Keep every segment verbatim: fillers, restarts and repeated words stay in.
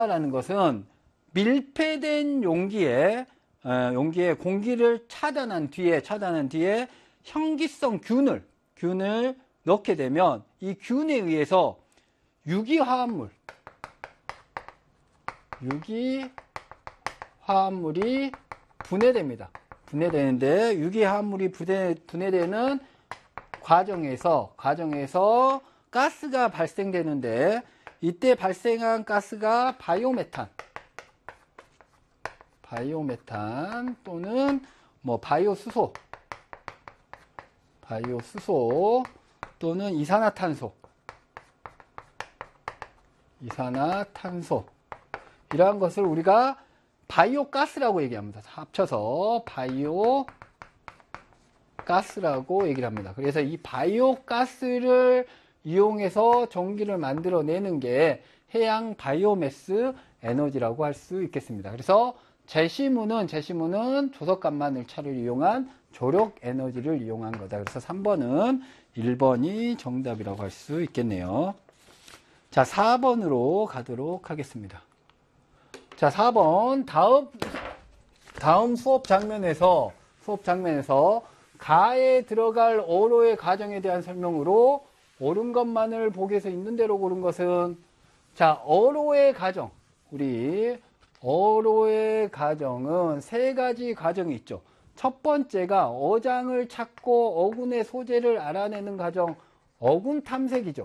라는 것은 밀폐된 용기에 어, 용기에 공기를 차단한 뒤에 차단한 뒤에 형기성 균을 균을 넣게 되면 이 균에 의해서 유기화합물 유기화합물이 분해됩니다. 분해되는데 유기화합물이 분해, 분해되는 과정에서 과정에서 가스가 발생되는데 이때 발생한 가스가 바이오메탄 바이오메탄 또는 뭐 바이오수소 바이오수소 또는 이산화탄소 이산화탄소 이러한 것을 우리가 바이오가스라고 얘기합니다. 합쳐서 바이오가스라고 얘기를 합니다. 그래서 이 바이오가스를 이용해서 전기를 만들어내는 게 해양 바이오매스 에너지라고 할 수 있겠습니다. 그래서 제시문은 제시문은 조석간만을차를 이용한 조력 에너지를 이용한 거다. 그래서 삼 번은 일 번이 정답이라고 할 수 있겠네요. 자, 사 번으로 가도록 하겠습니다. 자, 사 번 다음 다음 수업 장면에서 수업 장면에서 가에 들어갈 어로의 가정에 대한 설명으로 옳은 것만을 보기에서 있는 대로 고른 것은 자, 어로의 가정. 우리 어로의 가정은 세 가지 가정이 있죠. 첫 번째가 어장을 찾고 어군의 소재를 알아내는 가정, 어군 탐색이죠.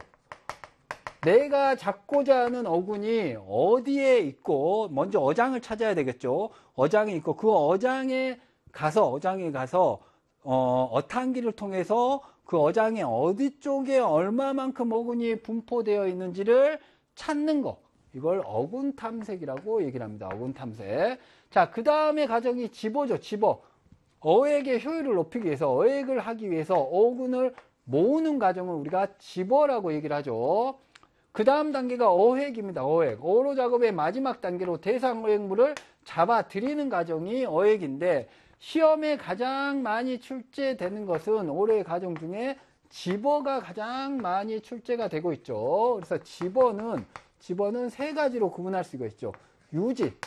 내가 잡고자 하는 어군이 어디에 있고 먼저 어장을 찾아야 되겠죠. 어장이 있고 그 어장에 가서 어장에 가서 어, 어탕기를 통해서 그 어장에 어디 쪽에 얼마만큼 어군이 분포되어 있는지를 찾는 거. 이걸 어군 탐색이라고 얘기를 합니다. 어군 탐색. 자, 그 다음에 가정이 집어죠. 집어. 어획의 효율을 높이기 위해서, 어획을 하기 위해서 어군을 모으는 과정을 우리가 집어라고 얘기를 하죠. 그 다음 단계가 어획입니다. 어획. 어로 작업의 마지막 단계로 대상 어획물을 잡아들이는 과정이 어획인데 시험에 가장 많이 출제되는 것은 어로의 과정 중에 집어가 가장 많이 출제가 되고 있죠. 그래서 집어는 집어는 세 가지로 구분할 수가 있죠. 유집,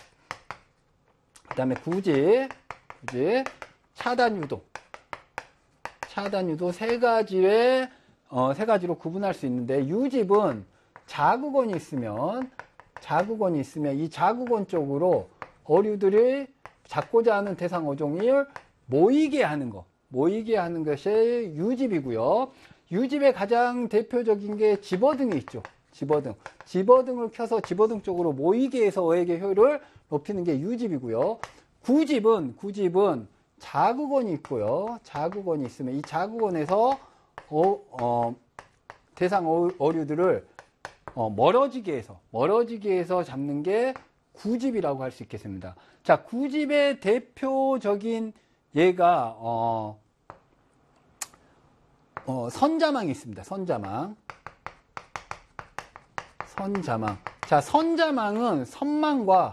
그 다음에 구집, 구집, 차단 유도, 차단 유도 세 가지의 어, 세 가지로 구분할 수 있는데 유집은 자구건이 있으면 자구건이 있으면 이 자구건 쪽으로 어류들이 잡고자 하는 대상 어종을 모이게 하는 거, 모이게 하는 것이 유집이고요. 유집의 가장 대표적인 게 집어등이 있죠. 집어등. 집어등을 켜서 집어등 쪽으로 모이게 해서 어획의 효율을 높이는 게 유집이고요. 구집은, 구집은 자구건이 있고요. 자구건이 있으면 이 자구건에서 어, 어, 대상 어류들을 어, 멀어지게 해서, 멀어지게 해서 잡는 게 구집이라고 할 수 있겠습니다. 자, 구집의 대표적인 예가, 어, 어, 선자망이 있습니다. 선자망. 선자망. 자, 선자망은 선망과,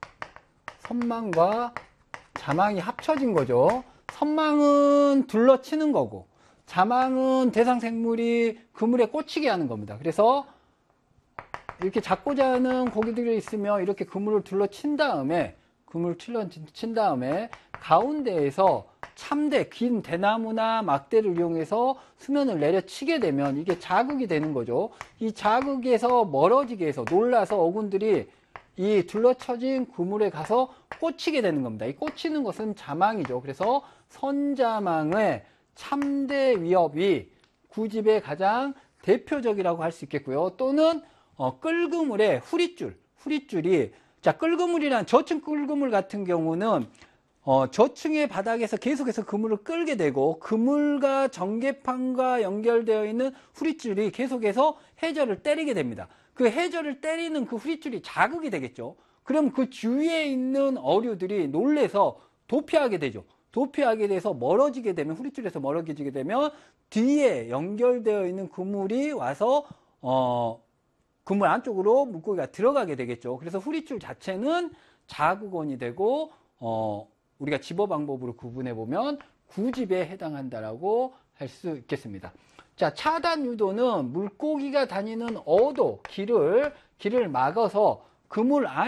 선망과 자망이 합쳐진 거죠. 선망은 둘러치는 거고, 자망은 대상 생물이 그물에 꽂히게 하는 겁니다. 그래서 이렇게 잡고자 하는 고기들이 있으면 이렇게 그물을 둘러친 다음에, 그물을 둘러친 다음에 가운데에서 참대, 긴 대나무나 막대를 이용해서 수면을 내려치게 되면 이게 자극이 되는 거죠. 이 자극에서 멀어지게 해서 놀라서 어군들이 이 둘러쳐진 그물에 가서 꽂히게 되는 겁니다. 이 꽂히는 것은 자망이죠. 그래서 선자망의 참대 위협이 구집의 가장 대표적이라고 할 수 있겠고요. 또는 어, 끌그물의 후리줄, 후리줄이 자, 끌그물이란 저층 끌그물 같은 경우는 어, 저층의 바닥에서 계속해서 그물을 끌게 되고 그물과 전개판과 연결되어 있는 후리줄이 계속해서 해저를 때리게 됩니다. 그 해저를 때리는 그 후리줄이 자극이 되겠죠. 그럼 그 주위에 있는 어류들이 놀래서 도피하게 되죠. 도피하게 돼서 멀어지게 되면 후리줄에서 멀어지게 되면 뒤에 연결되어 있는 그물이 와서 어, 그물 안쪽으로 물고기가 들어가게 되겠죠. 그래서 후리줄 자체는 자구건이 되고 어, 우리가 집어 방법으로 구분해 보면 구집에 해당한다라고 할 수 있겠습니다. 자, 차단 유도는 물고기가 다니는 어도, 길을 길을 막아서 그물 안